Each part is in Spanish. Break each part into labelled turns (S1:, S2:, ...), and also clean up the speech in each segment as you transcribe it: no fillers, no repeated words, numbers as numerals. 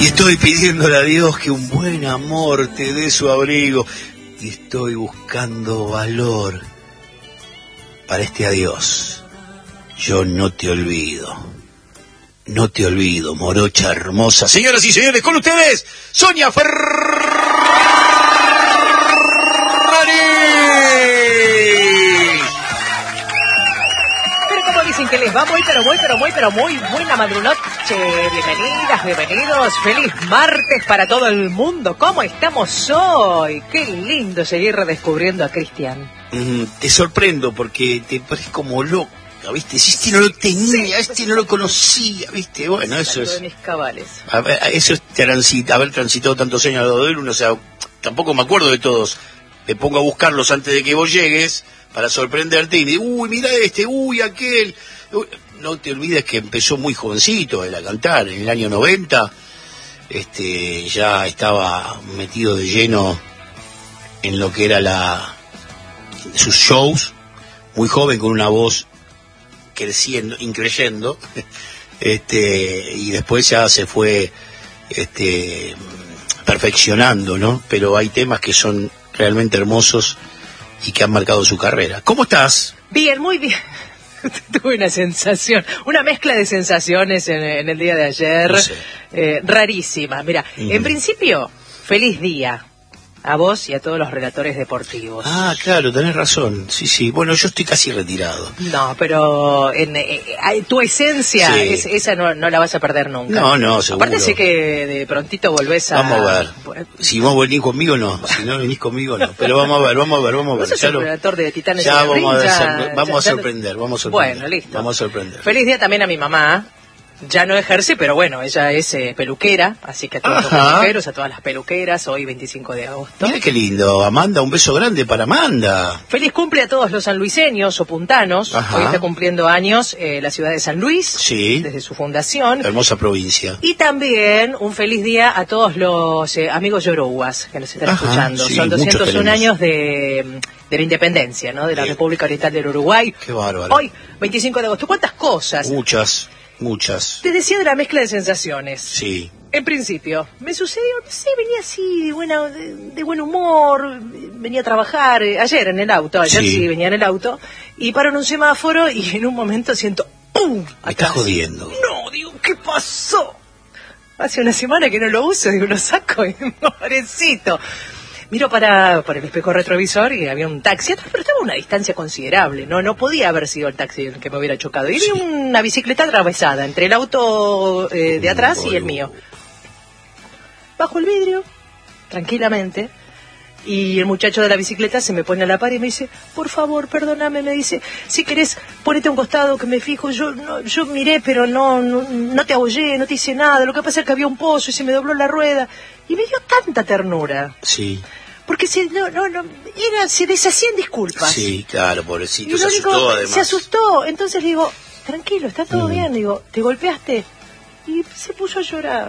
S1: Y estoy pidiéndole a Dios que un buen amor te dé su abrigo. Y estoy buscando valor para este adiós. Yo no te olvido. No te olvido, morocha hermosa. Señoras y señores, con ustedes, Sonia Ferrari.
S2: Pero como dicen que les va muy buena madrunoche. Bienvenidas, bienvenidos. Feliz martes para todo el mundo. ¿Cómo estamos hoy? Qué lindo seguir redescubriendo a Cristian.
S1: Te sorprendo porque te parece como loco. ¿Viste? Si este no lo tenía, este no lo conocía, ¿viste? Bueno, eso es...
S2: de mis cabales.
S1: Eso es haber transitado tantos años al lado de él, o sea, tampoco me acuerdo de todos. Me pongo a buscarlos antes de que vos llegues para sorprenderte y uy, mira este, uy, aquel. Uy. No te olvides que empezó muy jovencito él a cantar, en el año 90. Ya estaba metido de lleno en lo que era sus shows, muy joven, con una voz creciendo, increyendo, y después ya se fue perfeccionando, ¿no? Pero hay temas que son realmente hermosos y que han marcado su carrera. ¿Cómo estás?
S2: Bien, muy bien. Tuve una sensación, una mezcla de sensaciones en el día de ayer,
S1: no sé.
S2: Rarísima. Mira, en principio, feliz día a vos y a todos los relatores deportivos.
S1: Ah, claro, tenés razón. Sí. Bueno, yo estoy casi retirado.
S2: No, pero tu esencia,
S1: Sí.
S2: esa no la vas a perder nunca.
S1: No, seguro.
S2: Aparte sé que de prontito volvés a...
S1: Vamos a ver. Si vos venís conmigo, no. Si no venís conmigo, no. Pero vamos a ver.
S2: Vos sos el relator de Titanes
S1: ya
S2: en el Ring,
S1: vamos a sorprender.
S2: Bueno, listo.
S1: Vamos a sorprender.
S2: Feliz día también a mi mamá. Ya no ejerce, pero bueno, ella es peluquera, así que a todos los peluqueros, a todas las peluqueras, hoy 25 de agosto.
S1: Mira qué lindo, Amanda, un beso grande para Amanda.
S2: Feliz cumple a todos los sanluiseños o puntanos.
S1: Ajá.
S2: Hoy está cumpliendo años la ciudad de San Luis,
S1: Sí.
S2: desde su fundación.
S1: Hermosa provincia.
S2: Y también un feliz día a todos los amigos yoruguas que nos están escuchando.
S1: Sí,
S2: son 201
S1: tenemos.
S2: años de la independencia, ¿no? De la
S1: Bien.
S2: República Oriental del Uruguay.
S1: Qué bárbaro.
S2: Hoy, 25 de agosto. ¿Cuántas cosas?
S1: Muchas.
S2: Te decía de la mezcla de sensaciones.
S1: Sí.
S2: En principio, me sucedió, no sé, venía así de buen humor, venía a trabajar, ayer sí venía en el auto, y paro en un semáforo y en un momento siento ¡pum!
S1: Me
S2: Atrás.
S1: estás jodiendo.
S2: No, digo, ¿qué pasó? Hace una semana que no lo uso, digo, lo saco y pobrecito. Miro por el espejo retrovisor y había un taxi atrás, pero estaba a una distancia considerable, no podía haber sido el taxi el que me hubiera chocado. Y vi una bicicleta atravesada entre el auto de atrás y el mío. Bajo el vidrio, tranquilamente, y el muchacho de la bicicleta se me pone a la par y me dice, por favor, perdóname, me dice, si querés, ponete a un costado que me fijo, yo miré, pero no te abollé, no te hice nada, lo que pasa es que había un pozo y se me dobló la rueda, y me dio tanta ternura.
S1: Sí.
S2: Porque se deshacía en disculpas.
S1: Sí, claro, pobrecito,
S2: Y
S1: se asustó además.
S2: Se asustó, entonces le digo, tranquilo, está todo bien, le digo, ¿te golpeaste? Y se puso a llorar.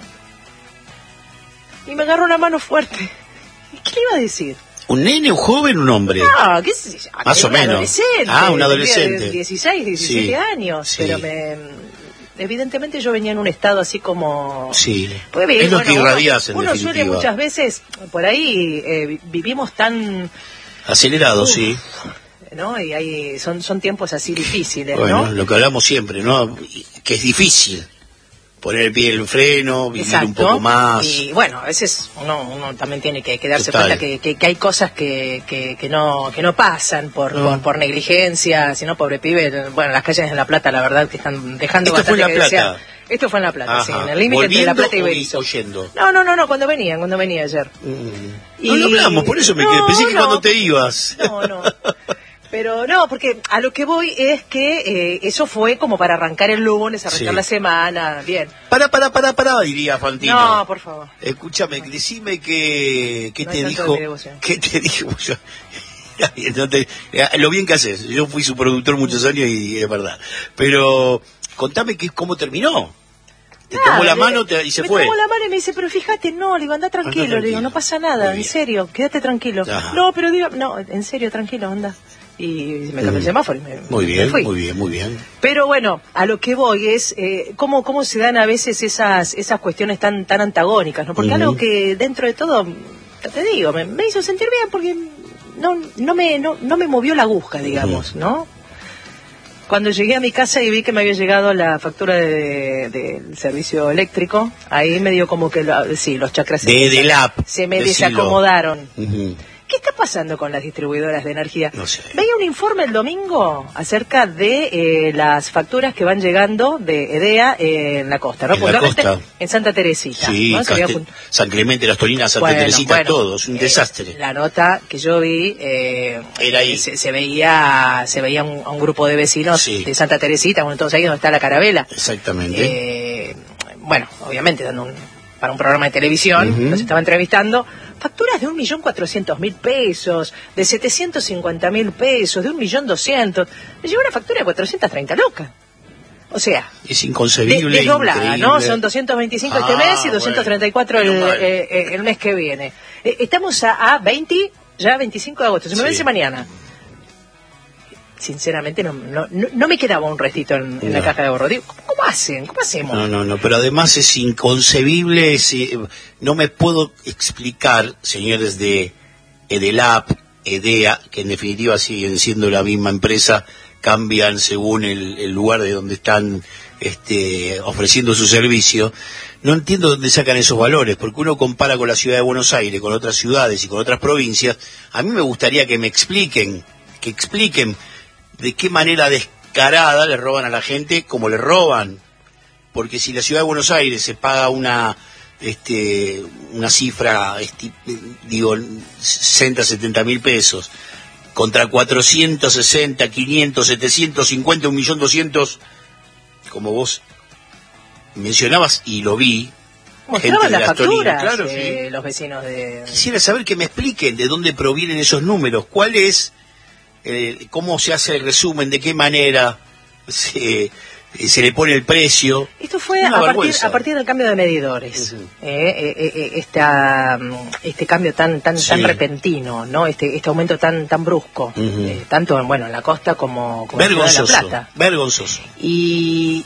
S2: Y me agarró una mano fuerte. ¿Y qué le iba a decir?
S1: ¿Un nene, un joven, un hombre?
S2: No, qué sé yo.
S1: Más o menos.
S2: Adolescente.
S1: Un adolescente.
S2: 16, 17
S1: Sí,
S2: años.
S1: sí.
S2: Pero evidentemente yo venía en un estado así como...
S1: Sí.
S2: Porque bien,
S1: Es lo que irradiás, en
S2: uno
S1: definitiva.
S2: suele muchas veces, por ahí vivimos tan...
S1: Acelerado, sí.
S2: ¿no? Y son tiempos así difíciles,
S1: Bueno,
S2: ¿no?
S1: lo que hablamos siempre, ¿no? Que es difícil poner el pie en el freno, vivir
S2: Exacto.
S1: un poco más.
S2: Y bueno, a veces uno también tiene que darse
S1: Total.
S2: cuenta que hay cosas que no pasan por negligencia, sino pobre pibe. Bueno, las calles de La Plata, la verdad, que están dejando
S1: ¿Esto fue
S2: bastante
S1: en La
S2: que desear.
S1: Plata?
S2: Esto fue en La Plata,
S1: Ajá.
S2: sí, en el límite entre La Plata y Berisso.
S1: ¿Oyendo?
S2: No, cuando venía ayer.
S1: No lo hablamos, por eso pensé que cuando te ibas.
S2: No. Pero no, porque a lo que voy es que eso fue como para arrancar el lunes, arrancar
S1: Sí.
S2: la semana, bien.
S1: Pará, diría Fantino.
S2: No, por favor.
S1: Escúchame, decime qué
S2: No
S1: te
S2: hay
S1: dijo.
S2: tanto de devoción.
S1: ¿Qué te dijo? Lo bien que haces. Yo fui su productor muchos años y es verdad. Pero contame cómo terminó. Te tomó la mano y se fue.
S2: Me tomó la mano y me dice, pero fíjate, no, le digo, anda tranquilo. Le digo, no pasa nada, en serio, quédate tranquilo.
S1: Ajá.
S2: No, pero digo, no, en serio, tranquilo, anda. y me cambié el semáforo y
S1: Muy
S2: me
S1: bien,
S2: fui.
S1: muy bien, muy bien.
S2: Pero bueno, a lo que voy es cómo se dan a veces esas cuestiones tan antagónicas, ¿no? Porque algo que dentro de todo, te digo, me hizo sentir bien porque no me movió la aguja, digamos, ¿no? Cuando llegué a mi casa y vi que me había llegado la factura del servicio eléctrico, ahí me dio como que los chakras se me desacomodaron. ¿Qué está pasando con las distribuidoras de energía?
S1: No sé.
S2: Veía un informe el domingo acerca de las facturas que van llegando de EDEA en la costa, ¿no?
S1: Puntualmente
S2: en Santa Teresita.
S1: Sí,
S2: ¿no?
S1: San Clemente, Las Tolinas, Santa Teresita, todo, es un desastre.
S2: La nota que yo vi,
S1: era ahí.
S2: Se veía a un grupo de vecinos de Santa Teresita, bueno, todos ahí donde está la carabela.
S1: Exactamente.
S2: Bueno, obviamente para un programa de televisión, nos estaba entrevistando, facturas de 1.400.000 pesos, de 750.000 pesos, de 1.200.000. Me llegó una factura de 430 lucas. O sea,
S1: es inconcebible.
S2: Desdoblada, ¿no? Son 225 este mes y 234 el mes que viene. Estamos a 25 de agosto, se me vence mañana. Sinceramente no me quedaba un restito en la caja de ahorro. Digo, ¿cómo hacen? ¿Cómo hacemos?
S1: No, pero además es inconcebible, no me puedo explicar, señores de EDELAP, EDEA, que en definitiva siguen siendo la misma empresa, cambian según el lugar de donde están ofreciendo su servicio. No entiendo dónde sacan esos valores, porque uno compara con la ciudad de Buenos Aires, con otras ciudades y con otras provincias. A mí me gustaría que me expliquen de qué manera descarada le roban a la gente como le roban. Porque si la ciudad de Buenos Aires se paga una cifra, 60, 70.000 pesos, contra 460, 500, 750, 1.200.000, como vos mencionabas y lo vi.
S2: Mostraban las facturas,
S1: claro,
S2: los vecinos de...
S1: Quisiera saber que me expliquen de dónde provienen esos números, cuál es... cómo se hace el resumen, de qué manera se le pone el precio.
S2: Esto fue a partir del cambio de medidores. Este cambio tan repentino, ¿no? Este aumento tan brusco, tanto en la costa como en la Ciudad de La Plata.
S1: Vergonzoso.
S2: Y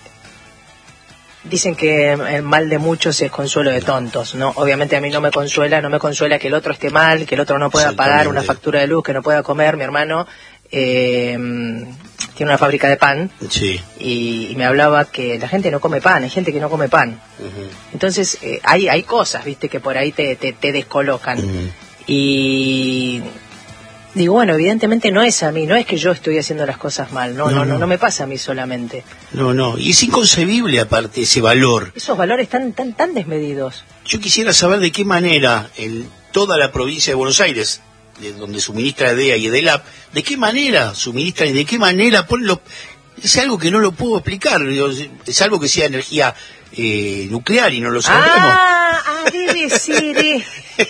S2: dicen que el mal de muchos es consuelo de tontos, ¿no? Obviamente a mí no me consuela que el otro esté mal, que el otro no pueda pagar una factura de luz, que no pueda comer. Mi hermano tiene una fábrica de pan y me hablaba que la gente no come pan, hay gente que no come pan. Entonces hay cosas, viste, que por ahí te descolocan. Y digo, bueno, evidentemente no es a mí, no es que yo estoy haciendo las cosas mal, no me pasa a mí solamente.
S1: Y es inconcebible aparte ese valor.
S2: Esos valores tan desmedidos.
S1: Yo quisiera saber de qué manera en toda la provincia de Buenos Aires, de donde suministra EDEA y EDELAP, de qué manera suministran y de qué manera ponen los... Es algo que no lo puedo explicar, es algo que sea energía nuclear y no lo sabemos.
S2: Debe ser.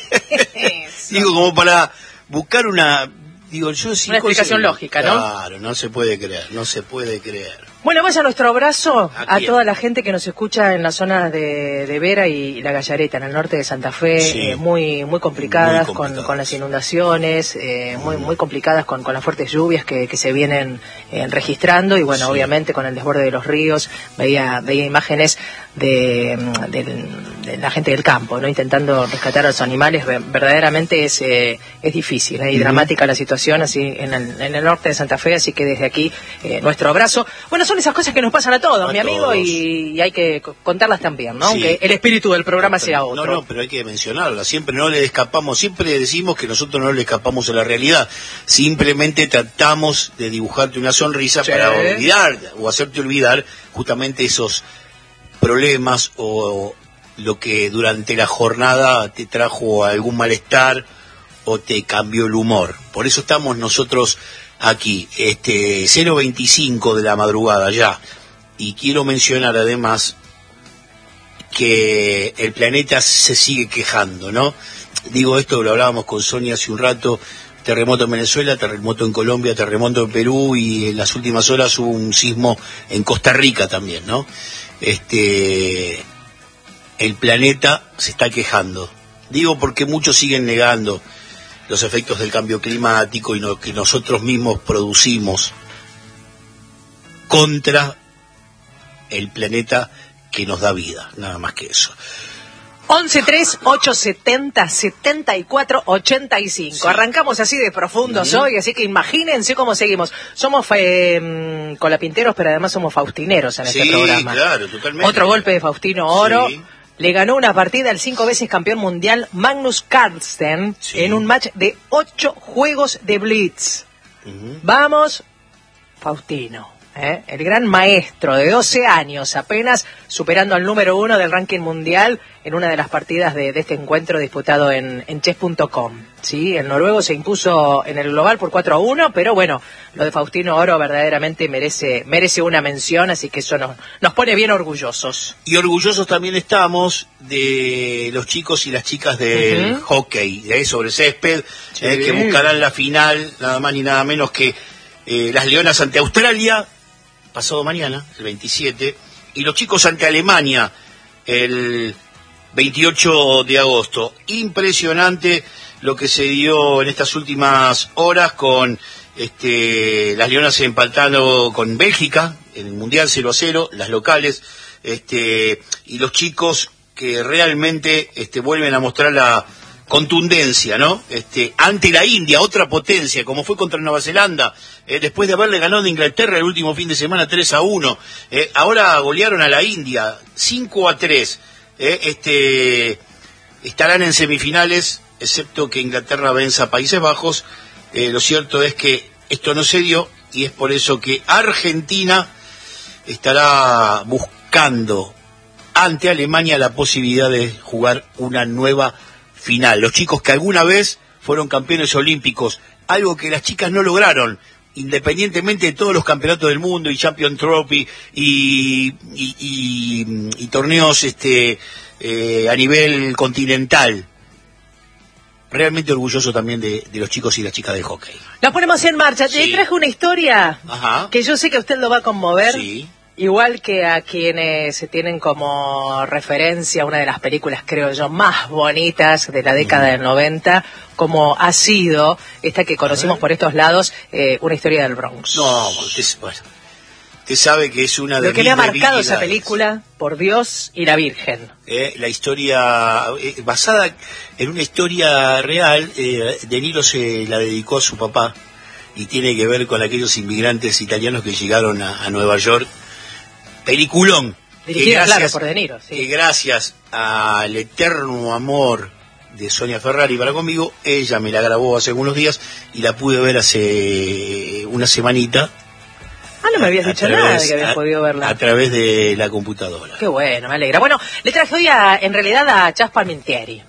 S1: Digo, como para buscar una
S2: explicación lógica, ¿no?
S1: Claro, no se puede creer.
S2: Bueno, vaya nuestro abrazo a toda la gente que nos escucha en la zona de Vera y La Gallareta, en el norte de Santa Fe, muy complicadas, con las inundaciones, muy complicadas con las fuertes lluvias que se vienen registrando, y bueno, obviamente con el desborde de los ríos. Veía imágenes de la gente del campo, ¿no? Intentando rescatar a los animales. Verdaderamente es difícil, y dramática la situación así en el norte de Santa Fe, así que desde aquí nuestro abrazo. Bueno, son esas cosas que nos pasan a todos, mi amigo, y hay que contarlas también, ¿no? Aunque el espíritu del programa sea otro.
S1: No, pero hay que mencionarlas. Siempre no le escapamos, siempre decimos que nosotros no le escapamos a la realidad. Simplemente tratamos de dibujarte una sonrisa para olvidar o hacerte olvidar justamente esos problemas o lo que durante la jornada te trajo algún malestar o te cambió el humor. Por eso estamos nosotros aquí, 0:25 de la madrugada ya. Y quiero mencionar además que el planeta se sigue quejando, ¿no? Digo esto, lo hablábamos con Sonia hace un rato: terremoto en Venezuela, terremoto en Colombia, terremoto en Perú, y en las últimas horas hubo un sismo en Costa Rica también, ¿no? El planeta se está quejando. Digo porque muchos siguen negando los efectos del cambio climático y lo que nosotros mismos producimos contra el planeta que nos da vida, nada más que eso.
S2: 11-3-870-74-85. Sí. Arrancamos así de profundos hoy, así que imagínense cómo seguimos. Somos colapinteros, pero además somos faustineros en este programa.
S1: Sí, claro, totalmente.
S2: Otro golpe de Faustino Oro. Sí. Le ganó una partida al 5 veces campeón mundial Magnus Carlsen en un match de 8 juegos de Blitz. Vamos, Faustino. El gran maestro de 12 años, apenas superando al número 1 del ranking mundial en una de las partidas de este encuentro disputado en chess.com. ¿Sí? El noruego se impuso en el global por 4-1, pero bueno, lo de Faustino Oro verdaderamente merece una mención, así que eso nos pone bien orgullosos.
S1: Y orgullosos también estamos de los chicos y las chicas del hockey, sobre césped, que buscarán la final, nada más ni nada menos que las Leonas ante Australia, pasado mañana, el 27, y los chicos ante Alemania, el 28 de agosto. Impresionante lo que se dio en estas últimas horas con las Leonas empatando con Bélgica, en el Mundial 0-0, las locales, y los chicos que realmente vuelven a mostrar la contundencia, ¿no? Ante la India, otra potencia, como fue contra Nueva Zelanda, después de haberle ganado a Inglaterra el último fin de semana 3-1, ahora golearon a la India 5-3, estarán en semifinales, excepto que Inglaterra venza a Países Bajos. Lo cierto es que esto no se dio, y es por eso que Argentina estará buscando ante Alemania la posibilidad de jugar una nueva final. Los chicos que alguna vez fueron campeones olímpicos, algo que las chicas no lograron, independientemente de todos los campeonatos del mundo y Champion Trophy y torneos a nivel continental. Realmente orgulloso también de los chicos y las chicas del hockey.
S2: Nos ponemos en marcha. Te traje una historia que yo sé que a usted lo va a conmover.
S1: Sí.
S2: Igual que a quienes se tienen como referencia una de las películas, creo yo, más bonitas de la década del 90, como ha sido esta que conocimos por estos lados, Una historia del Bronx.
S1: No, usted sabe que es una de
S2: lo que le ha marcado esa película, por Dios y la Virgen.
S1: La historia, basada en una historia real, De Niro se la dedicó a su papá, y tiene que ver con aquellos inmigrantes italianos que llegaron a Nueva York. Peliculón.
S2: Dirigida, claro, por De Niro. Sí.
S1: Que gracias al eterno amor de Sonia Ferrari para conmigo, ella me la grabó hace algunos días y la pude ver hace una semanita.
S2: No me habías dicho nada de que habías podido verla.
S1: A través de la computadora.
S2: Qué bueno, me alegra. Bueno, le traje hoy en realidad a Chas Palminteri.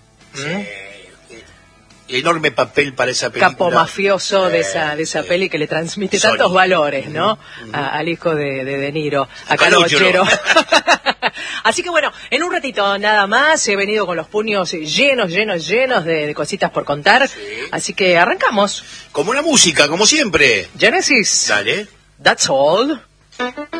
S1: Enorme papel para esa película.
S2: Capo mafioso de esa peli que le transmite tantos valores, ¿no? Al hijo de Niro, a Calogero. Así que bueno, en un ratito nada más, he venido con los puños llenos de cositas por contar. Sí. Así que arrancamos.
S1: Como una música, como siempre.
S2: Genesis.
S1: Dale.
S2: That's all.